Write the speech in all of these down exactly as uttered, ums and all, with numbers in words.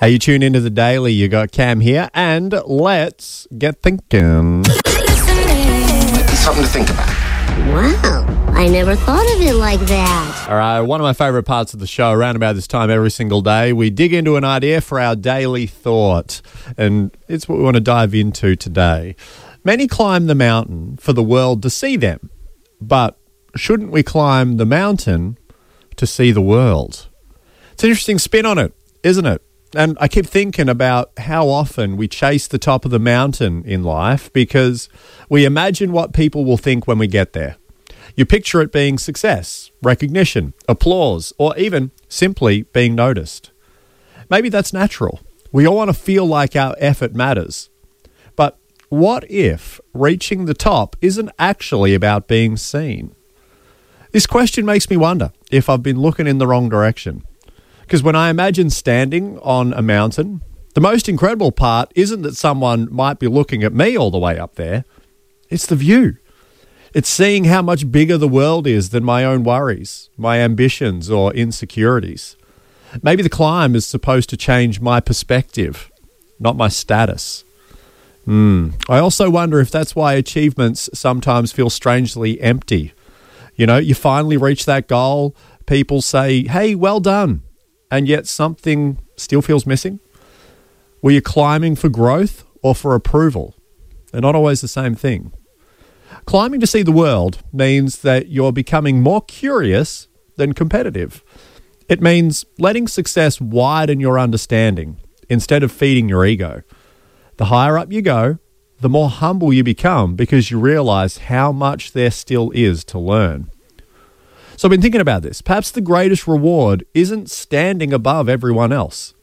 Hey, you tune into the Daily. You got Cam here, and let's get thinking. Something to think about. Wow, I never thought of it like that. All right, one of my favourite parts of the show, around about this time every single day, we dig into an idea for our daily thought, and it's what we want to dive into today. Many climb the mountain for the world to see them, but shouldn't we climb the mountain to see the world? It's an interesting spin on it, isn't it? And I keep thinking about how often we chase the top of the mountain in life because we imagine what people will think when we get there. You picture it being success, recognition, applause, or even simply being noticed. Maybe that's natural. We all want to feel like our effort matters. But what if reaching the top isn't actually about being seen? This question makes me wonder if I've been looking in the wrong direction. Because when I imagine standing on a mountain, the most incredible part isn't that someone might be looking at me all the way up there. It's the view. It's seeing how much bigger the world is than my own worries, my ambitions, or insecurities. Maybe the climb is supposed to change my perspective, not my status. Hmm. I also wonder if that's why achievements sometimes feel strangely empty. You know, you finally reach that goal, people say, hey, well done. And yet something still feels missing? Were you climbing for growth or for approval? They're not always the same thing. Climbing to see the world means that you're becoming more curious than competitive. It means letting success widen your understanding instead of feeding your ego. The higher up you go, the more humble you become because you realize how much there still is to learn. So I've been thinking about this. Perhaps the greatest reward isn't standing above everyone else,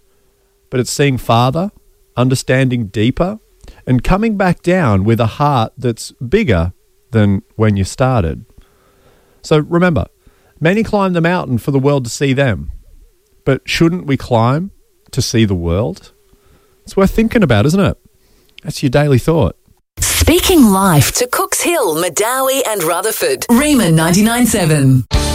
but it's seeing farther, understanding deeper, and coming back down with a heart that's bigger than when you started. So remember, many climb the mountain for the world to see them, but shouldn't we climb to see the world? It's worth thinking about, isn't it? That's your daily thought. Speaking life to Cooks Hill, Madawi and Rutherford. Riemann ninety-nine point seven.